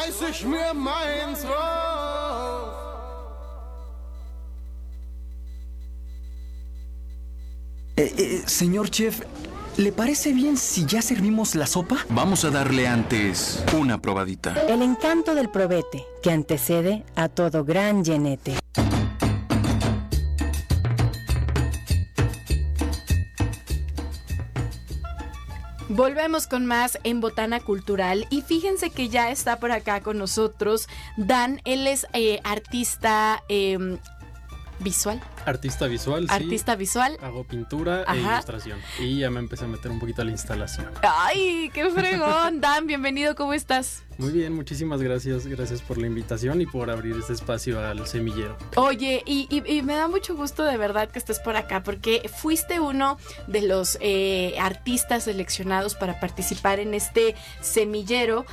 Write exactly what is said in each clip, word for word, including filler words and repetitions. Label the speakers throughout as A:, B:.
A: reiß ich mir meins raus.
B: Eh, eh, señor chef, ¿le parece bien si ya servimos la sopa?
C: Vamos a darle antes una probadita.
D: El encanto del probete, que antecede a todo gran llenete.
E: Volvemos con más en Botana Cultural y fíjense que ya está por acá con nosotros Dan. Él es eh, artista eh, visual.
F: Artista visual, sí.
E: Artista visual.
F: Hago pintura
E: Ajá.
F: e ilustración. Y ya me empecé a meter un poquito a la instalación.
E: ¡Ay, qué fregón! Dan, bienvenido, ¿cómo estás?
F: Muy bien, muchísimas gracias. Gracias por la invitación y por abrir este espacio al semillero.
E: Oye, y, y, y me da mucho gusto de verdad que estés por acá, porque fuiste uno de los eh, artistas seleccionados para participar en este semillero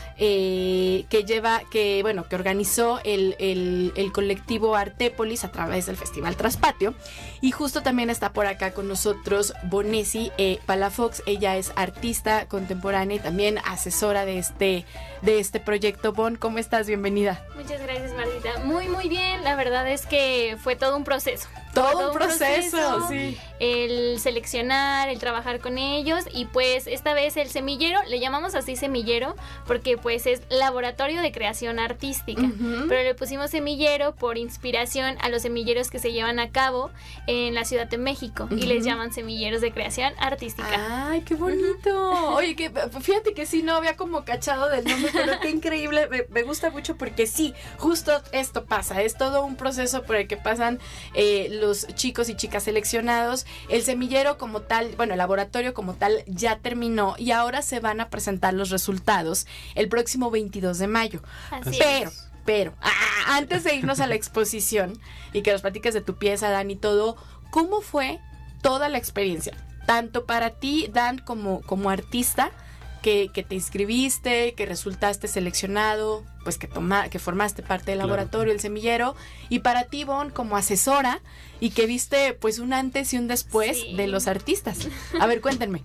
E: eh, que lleva, que bueno, que organizó el, el, el colectivo Artépolis a través del Festival Traspatio. Y justo también está por acá con nosotros Bonesi eh, Palafox. Ella es artista contemporánea y también asesora de este, de este proyecto. Bon, ¿cómo estás? Bienvenida.
G: Muchas gracias, Martita. Muy, muy bien. La verdad es que fue todo un proceso.
E: Todo,
G: todo
E: un proceso, proceso, sí.
G: El seleccionar, el trabajar con ellos y pues esta vez el semillero, le llamamos así semillero porque pues es laboratorio de creación artística, uh-huh. pero le pusimos semillero por inspiración a los semilleros que se llevan a cabo en la Ciudad de México uh-huh. y les llaman semilleros de creación artística.
E: ¡Ay, qué bonito! Uh-huh. Oye, que fíjate que sí, no había como cachado del nombre, pero qué increíble, me, me gusta mucho porque sí, justo esto pasa, es todo un proceso por el que pasan eh, los chicos y chicas seleccionados. El semillero como tal, bueno, el laboratorio como tal ya terminó y ahora se van a presentar los resultados el próximo veintidós de mayo.
G: Así
E: pero,
G: es.
E: pero, ah, antes de irnos a la exposición y que nos platiques de tu pieza, Dan, y todo, ¿cómo fue toda la experiencia? Tanto para ti, Dan, como, como artista, que, que te inscribiste, que resultaste seleccionado, pues que toma, que formaste parte del laboratorio, claro. el semillero, y para ti, Bon, como asesora, y que viste pues un antes y un después sí. de los artistas. A ver, cuéntenme.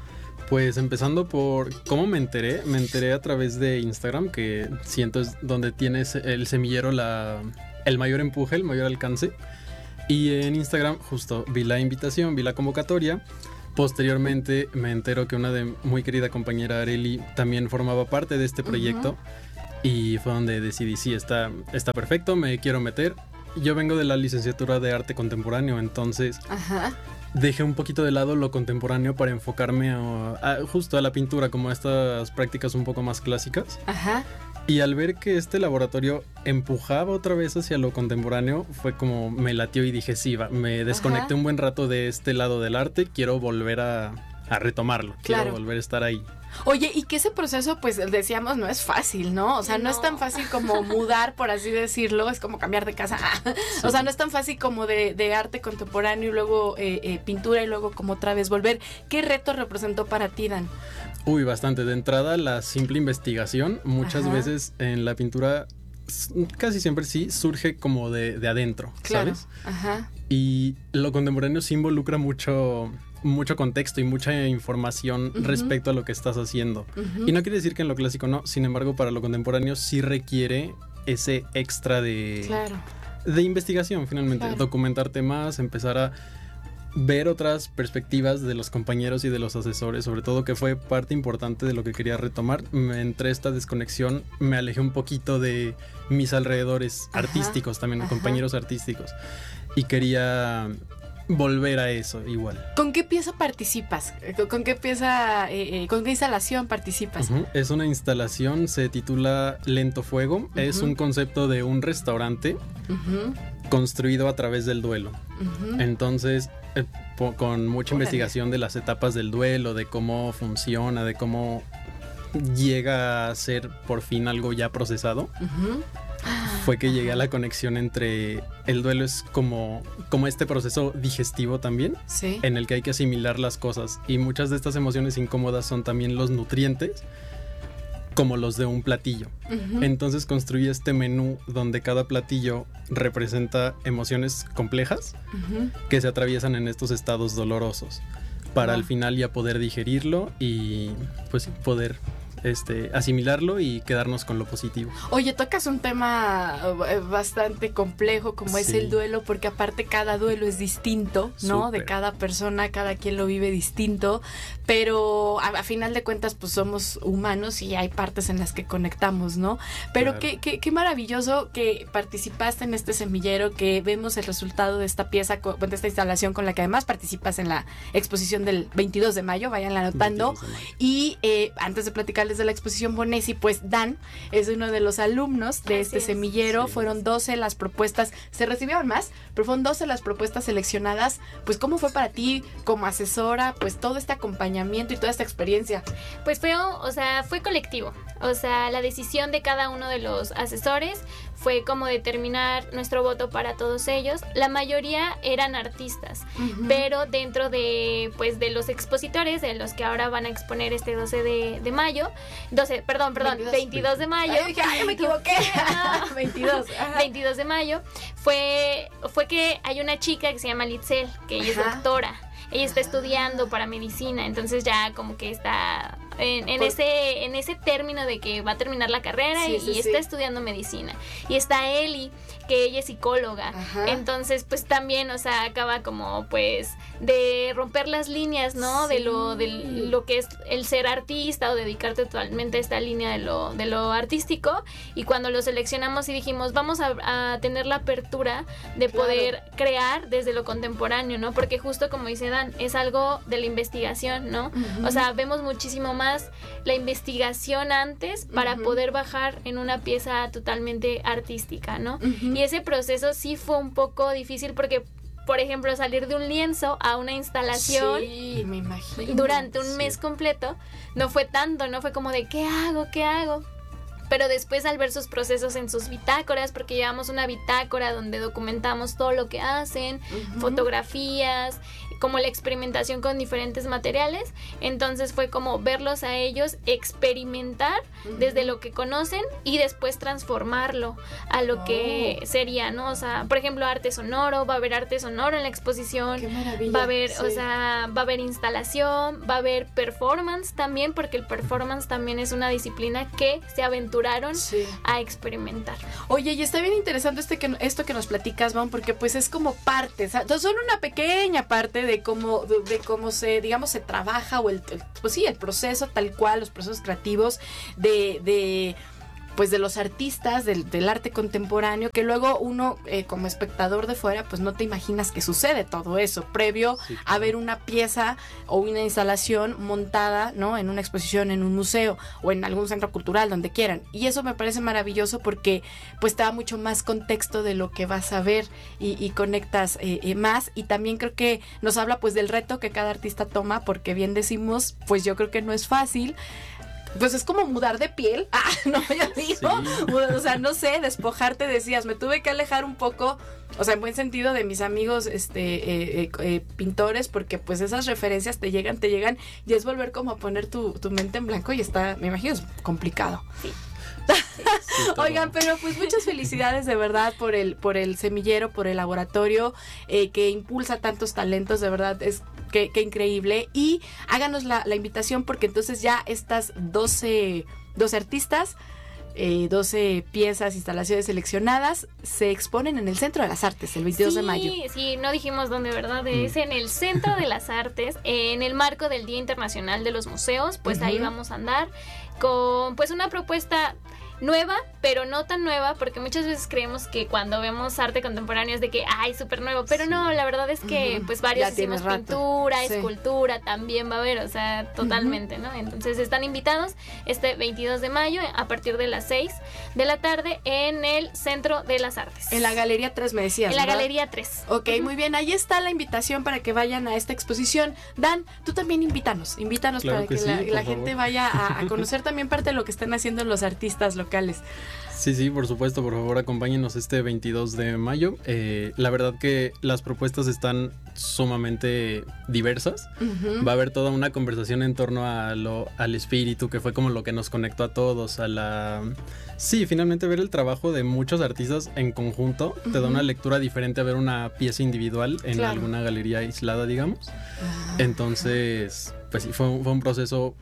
F: Pues empezando por cómo me enteré, me enteré a través de Instagram, que siento es donde tienes el semillero la, el mayor empuje, el mayor alcance, y en Instagram justo vi la invitación, vi la convocatoria. Posteriormente me entero que una de muy querida compañera Areli también formaba parte de este proyecto uh-huh. y fue donde decidí, sí, está, está perfecto, me quiero meter. Yo vengo de la licenciatura de arte contemporáneo, entonces uh-huh. dejé un poquito de lado lo contemporáneo para enfocarme a, a, justo a la pintura, como a estas prácticas un poco más clásicas.
E: Ajá.
F: Y al ver que este laboratorio empujaba otra vez hacia lo contemporáneo, fue como me latió y dije, sí, va, me desconecté Ajá. un buen rato de este lado del arte, quiero volver a, a retomarlo,
E: claro.
F: quiero volver a estar ahí.
E: Oye, y que ese proceso, pues decíamos, no es fácil, ¿no? O sea, no, no es tan fácil como mudar, por así decirlo, es como cambiar de casa. Sí. O sea, no es tan fácil como de, de arte contemporáneo y luego eh, eh, pintura y luego como otra vez volver. ¿Qué reto representó para ti, Dan?
F: Uy, bastante. De entrada, la simple investigación. Muchas Ajá. veces en la pintura, casi siempre sí, surge como de, de adentro,
E: claro.
F: ¿sabes?
E: Ajá.
F: Y lo contemporáneo sí involucra mucho... mucho contexto y mucha información uh-huh. respecto a lo que estás haciendo. Uh-huh. Y no quiere decir que en lo clásico no, sin embargo, para lo contemporáneo sí requiere ese extra de,
E: claro.
F: de investigación, finalmente.
E: Claro.
F: Documentarte más, empezar a ver otras perspectivas de los compañeros y de los asesores, sobre todo, que fue parte importante de lo que quería retomar. Entre esta desconexión me alejé un poquito de mis alrededores Ajá. artísticos también, Ajá. compañeros artísticos. Y quería... volver a eso igual.
E: ¿Con qué pieza participas? ¿Con qué pieza, eh, eh, con qué instalación participas?
F: Uh-huh. Es una instalación, se titula Lento Fuego. Uh-huh. Es un concepto de un restaurante uh-huh. construido a través del duelo. Uh-huh. Entonces, eh, po- con mucha Órale. investigación de las etapas del duelo, de cómo funciona, de cómo llega a ser por fin algo ya procesado. Uh-huh. Fue que llegué a la conexión entre el duelo es como, como este proceso digestivo también,
E: sí.
F: en el que hay que asimilar las cosas, y muchas de estas emociones incómodas son también los nutrientes como los de un platillo. Uh-huh. Entonces construí este menú donde cada platillo representa emociones complejas uh-huh. que se atraviesan en estos estados dolorosos para uh-huh. al final ya poder digerirlo y pues poder este, asimilarlo y quedarnos con lo positivo.
E: Oye, tocas un tema eh, bastante complejo como es
F: Sí.
E: el duelo, porque aparte cada duelo es distinto, ¿no?
F: Súper.
E: De cada persona, cada quien lo vive distinto, pero a, a final de cuentas pues somos humanos y hay partes en las que conectamos, ¿no? Pero
F: Claro.
E: qué, qué, qué maravilloso que participaste en este semillero, que vemos el resultado de esta pieza, co- de esta instalación con la que además participas en la exposición del veintidós de mayo, vayan anotando.
F: veintidós de mayo.
E: Y eh, antes de platicarles de la exposición Bonesi, pues Dan es uno de los alumnos de
G: Así
E: este
G: es.
E: semillero.
F: Sí.
E: Fueron doce las propuestas, se recibieron más, pero fueron doce las propuestas seleccionadas. Pues, ¿cómo fue para ti como asesora, pues todo este acompañamiento y toda esta experiencia?
G: Pues fue, o sea, fue colectivo. O sea, la decisión de cada uno de los asesores fue como determinar nuestro voto para todos ellos. La mayoría eran artistas, pero dentro de, pues, de los expositores, de los que ahora van a exponer este doce de mayo, doce, perdón, perdón,
E: veintidós.
G: veintidós de mayo.
E: Ay, dije, ay, me equivoqué.
G: No.
E: veintidós. Ajá.
G: veintidós de mayo, fue, fue que hay una chica que se llama Litzel, que ella es
E: Ajá.
G: doctora. Ella está
E: Ah.
G: estudiando para medicina, entonces ya como que está en, en
E: Por-
G: ese en ese término de que va a terminar la carrera
E: Sí,
G: y,
E: sí,
G: y
E: sí.
G: está estudiando medicina. Y está Eli, que ella es psicóloga.
E: Ajá.
G: Entonces, pues también, o sea, acaba como pues de romper las líneas, ¿no? De lo de
E: Sí.
G: lo que es el ser artista o dedicarte totalmente a esta línea de lo de lo artístico. Y cuando lo seleccionamos y dijimos, vamos a, a tener la apertura de
E: Claro.
G: poder crear desde lo contemporáneo, ¿no? Porque justo como dice Dan, es algo de la investigación, ¿no?
E: Ujú.
G: O sea, vemos muchísimo más la investigación antes para
E: Ujú.
G: poder bajar en una pieza totalmente artística, ¿no?
E: Ujú.
G: Y ese proceso sí fue un poco difícil porque, por ejemplo, salir de un lienzo a una instalación
E: Sí, me imagino.
G: durante un
F: Sí.
G: mes completo no fue tanto, no fue como de ¿qué hago? ¿Qué hago? Pero después al ver sus procesos en sus bitácoras, porque llevamos una bitácora donde documentamos todo lo que hacen,
E: Ujú.
G: fotografías, como la experimentación con diferentes materiales, entonces fue como verlos a ellos experimentar
E: Ujú.
G: desde lo que conocen y después transformarlo a lo que
E: Oh.
G: sería, ¿no? O sea, por ejemplo, arte sonoro, va a haber arte sonoro en la exposición,
E: Qué maravilla.
G: va a haber, o
E: Sí.
G: sea, va a haber instalación, va a haber performance también, porque el performance también es una disciplina que se aventuraron
E: Sí.
G: a experimentar.
E: Oye, y está bien interesante este que, esto que nos platicas, Van, porque pues es como parte, o sea, solo una pequeña parte de cómo, de, de cómo se, digamos, se trabaja, o el, el- pues sí, el proceso tal cual, los procesos creativos de, de pues de los artistas del, del arte contemporáneo, que luego uno eh, como espectador de fuera pues no te imaginas que sucede todo eso previo
F: Sí,
E: a
F: claro.
E: ver una pieza o una instalación montada, ¿no? En una exposición, en un museo o en algún centro cultural, donde quieran. Y eso me parece maravilloso porque pues te da mucho más contexto de lo que vas a ver y, y conectas eh, eh, más. Y también creo que nos habla pues del reto que cada artista toma, porque bien decimos, pues yo creo que no es fácil. Pues es como mudar de piel. Ah, no, yo digo.
F: Sí.
E: O sea, no sé, despojarte, decías, me tuve que alejar un poco, o sea, en buen sentido, de mis amigos este eh, eh, eh, pintores, porque pues esas referencias te llegan, te llegan, y es volver como a poner tu, tu mente en blanco y está, me imagino, es complicado.
F: Sí, todo.
E: Oigan, pero pues muchas felicidades de verdad por el, por el semillero, por el laboratorio eh, que impulsa tantos talentos, de verdad es que, que increíble. Y háganos la, la invitación, porque entonces ya estas doce, doce artistas, eh, doce piezas, instalaciones seleccionadas, se exponen en el Centro de las Artes el veintidós de mayo.
G: Sí, sí, no dijimos dónde, ¿verdad? Es en el Centro de las Artes, en el marco del Día Internacional de los Museos, pues ahí
E: Ujú.
G: vamos a andar con pues una propuesta nueva, pero no tan nueva, porque muchas veces creemos que cuando vemos arte contemporáneo es de que, ay, súper nuevo, pero no, la verdad es que
E: Ujú.
G: pues varios
E: Ya tiene
G: hicimos
E: rato.
G: pintura,
E: Sí.
G: escultura, también va a haber, o sea, totalmente, ¿no? Entonces están invitados este veintidós de mayo a partir de las seis de la tarde en el Centro de las Artes.
E: En la Galería tres me decías,
G: En la
E: ¿verdad?
G: Galería tres.
E: Ok, muy bien, ahí está la invitación para que vayan a esta exposición. Dan, tú también invítanos, invítanos
F: Claro
E: para que,
F: que sí,
E: la,
F: por
E: la
F: favor.
E: gente vaya a, a conocer también parte de lo que están haciendo los artistas locales.
F: Sí, sí, por supuesto, por favor acompáñenos este veintidós de mayo. Eh, la verdad que las propuestas están sumamente diversas.
E: Ujú.
F: Va a haber toda una conversación en torno a lo, al espíritu, que fue como lo que nos conectó a todos, a la... Sí, finalmente ver el trabajo de muchos artistas en conjunto te da
E: Ujú.
F: una lectura diferente a ver una pieza individual en
E: Claro.
F: alguna galería aislada, digamos. Entonces, pues sí, fue un, fue un proceso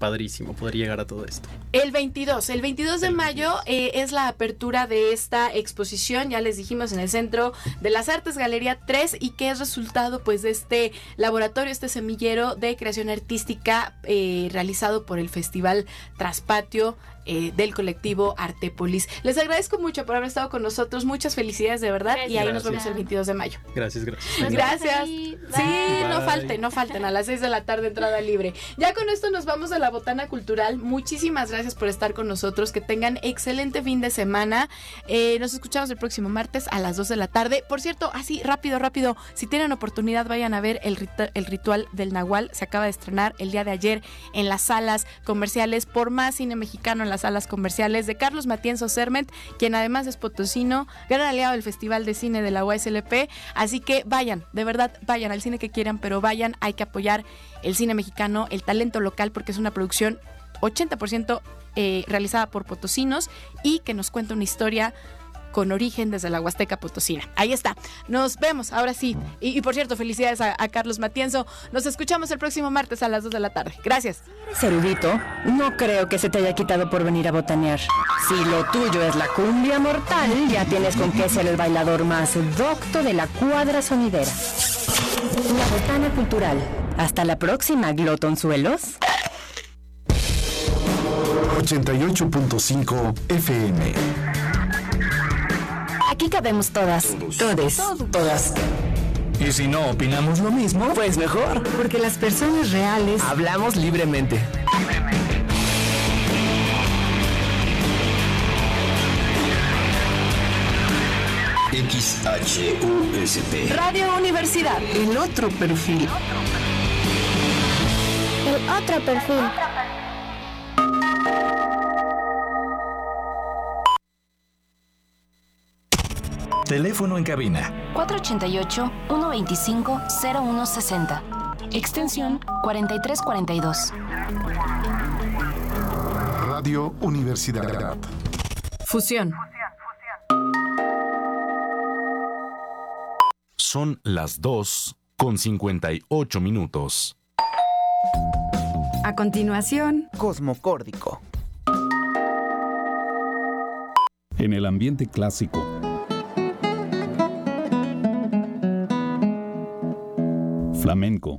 F: padrísimo poder llegar a todo esto.
E: El veintidós, el veintidós de mayo eh, es la apertura de esta exposición, ya les dijimos, en el Centro de las Artes, Galería tres, y que es resultado pues de este laboratorio, este semillero de creación artística eh, realizado por el Festival Traspatio eh, del colectivo Artépolis. Les agradezco mucho por haber estado con nosotros, muchas felicidades de verdad, gracias. Y ahí
F: Gracias.
E: nos vemos el veintidós de mayo.
F: Gracias, gracias.
G: Nos
E: Gracias.
G: vemos ahí.
E: Sí,
F: Bye.
E: no falten, no falten, a las seis de la tarde entrada libre. Ya con esto nos vamos a la Botana Cultural. Muchísimas gracias por estar con nosotros, que tengan excelente fin de semana. Eh, nos escuchamos el próximo martes a las dos de la tarde. Por cierto, así rápido, rápido, si tienen oportunidad vayan a ver el, rit- el ritual del Nahual. Se acaba de estrenar el día de ayer en las salas comerciales, por más cine mexicano en las salas comerciales, de Carlos Matienzo Serment, quien además es potosino, gran aliado del Festival de Cine de la U A S L P. Así que vayan, de verdad, vayan al cine que quieran, pero vayan, hay que apoyar el cine mexicano, el talento local, porque es una producción ochenta por ciento eh, realizada por potosinos y que nos cuenta una historia con origen desde la Huasteca Potosina. Ahí está. Nos vemos, ahora sí. Y, y por cierto, felicidades a, a Carlos Matienzo. Nos escuchamos el próximo martes a las dos de la tarde. Gracias.
D: ¿Eres erudito? No creo que se te haya quitado por venir a botanear. Si lo tuyo es la cumbia mortal, ya tienes con qué ser el bailador más docto de la cuadra sonidera. La Botana Cultural. Hasta la próxima, glotonzuelos.
H: ochenta y ocho punto cinco F M.
D: Aquí cabemos todas, todes, todas.
B: Y si no opinamos lo mismo, pues mejor.
D: Porque las personas reales
B: Hablamos libremente.
I: X H U S T.
E: Radio Universidad.
B: El otro perfil.
J: El otro perfil.
H: Teléfono en cabina.
K: cuatro ochenta y ocho, ciento veinticinco, cero uno sesenta. Extensión cuarenta y tres cuarenta y dos.
H: Radio Universidad.
E: Fusión.
L: Son las dos con cincuenta y ocho minutos.
M: A continuación,
N: Cosmocórdico.
O: En el ambiente clásico, flamenco,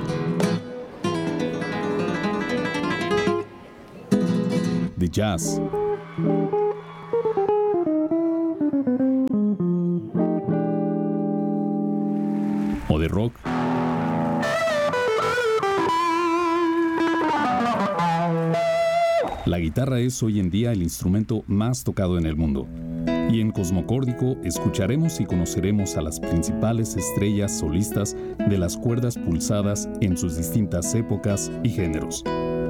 O: de jazz, o de rock, la guitarra es hoy en día el instrumento más tocado en el mundo. Y en Cosmocórdico escucharemos y conoceremos a las principales estrellas solistas de las cuerdas pulsadas en sus distintas épocas y géneros.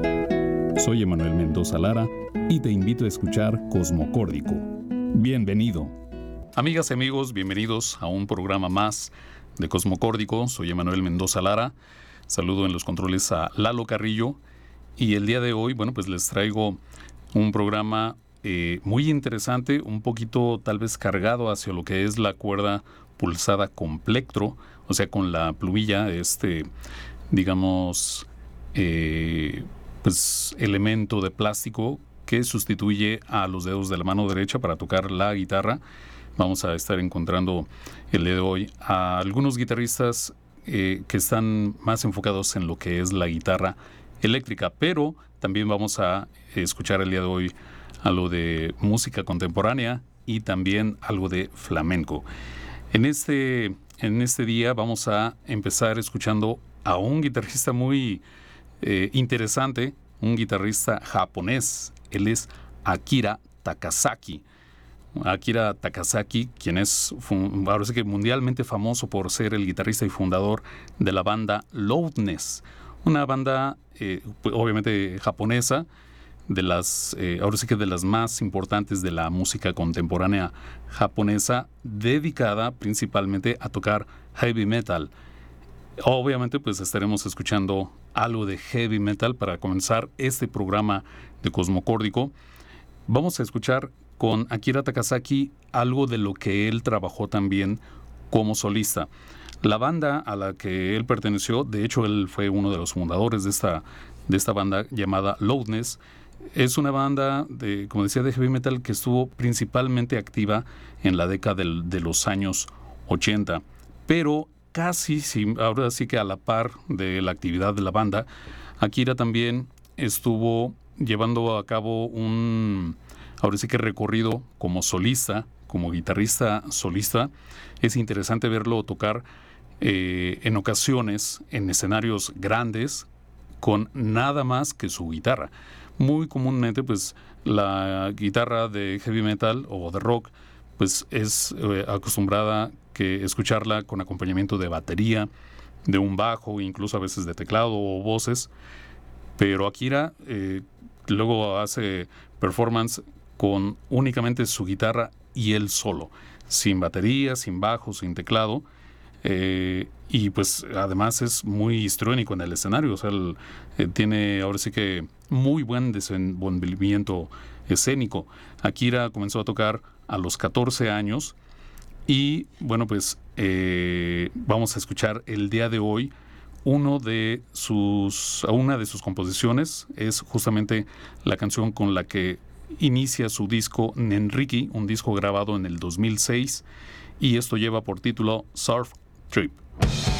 O: Soy Emanuel Mendoza Lara y te invito a escuchar Cosmocórdico. Bienvenido.
P: Amigas y amigos, bienvenidos a un programa más de Cosmocórdico. Soy Emanuel Mendoza Lara. Saludo en los controles a Lalo Carrillo. Y el día de hoy, bueno, pues les traigo un programa eh, muy interesante, un poquito tal vez cargado hacia lo que es la cuerda pulsada con plectro, o sea, con la plumilla, este, digamos, eh, pues elemento de plástico que sustituye a los dedos de la mano derecha para tocar la guitarra. Vamos a estar encontrando el día de hoy a algunos guitarristas eh, que están más enfocados en lo que es la guitarra eléctrica, pero también vamos a escuchar el día de hoy algo de música contemporánea y también algo de flamenco. En este, en este día vamos a empezar escuchando a un guitarrista muy eh, interesante, un guitarrista japonés. Él es Akira Takasaki. Akira Takasaki, quien es ahora sí que mundialmente famoso por ser el guitarrista y fundador de la banda Loudness, una banda eh, obviamente japonesa, de las eh, ahora sí que de las más importantes de la música contemporánea japonesa, dedicada principalmente a tocar heavy metal. Obviamente pues estaremos escuchando algo de heavy metal para comenzar este programa de Cosmocórdico. Vamos a escuchar con Akira Takasaki algo de lo que él trabajó también como solista. La banda a la que él perteneció, de hecho él fue uno de los fundadores de esta, de esta banda llamada Loudness. Es una banda, de, como decía, de heavy metal que estuvo principalmente activa en la década del, de los años ochenta, pero casi, sí, ahora sí que a la par de la actividad de la banda, Akira también estuvo llevando a cabo un, ahora sí que recorrido como solista, como guitarrista solista. Es interesante verlo tocar eh, en ocasiones en escenarios grandes con nada más que su guitarra. Muy comúnmente, pues, la guitarra de heavy metal o de rock, pues, es eh, acostumbrada que escucharla con acompañamiento de batería, de un bajo, incluso a veces de teclado o voces. Pero Akira eh, luego hace performance con únicamente su guitarra y él solo, sin batería, sin bajo, sin teclado. Eh, y pues además es muy histriónico en el escenario, o sea, el, eh, tiene ahora sí que muy buen desenvolvimiento escénico. Akira comenzó a tocar a los catorce años y bueno, pues eh, vamos a escuchar el día de hoy uno de sus, una de sus composiciones. Es justamente la canción con la que inicia su disco Nenriki, un disco grabado en el dos mil seis, y esto lleva por título Surf Trip.